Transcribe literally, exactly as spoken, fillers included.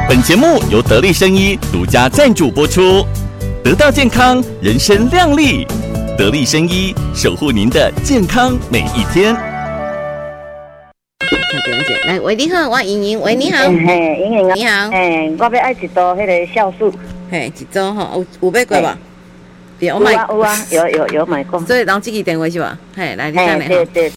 本节目由得力生医独家赞助播出，得到健康，人生亮丽。得力生医守护您的健康每一天。 来，喂，你好，我莹莹，喂，你好， 嘿，莹莹啊， 你好， 嘿，我要爱一包迄个酵素， 嘿，一组吼，有有买过吧？对，我买有啊有啊，有有有买过。 所以，然后这个电话是吧？嘿，来，你等下。 对对